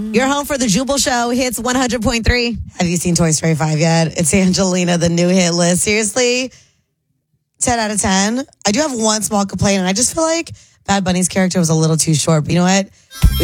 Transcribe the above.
You're home for the Jubal Show. Hits 100.3. Have you seen Toy Story 5 yet? It's Angelina, the new hit list. Seriously, 10 out of 10. I do have one small complaint, and I just feel like Bad Bunny's character was a little too short. But you know what?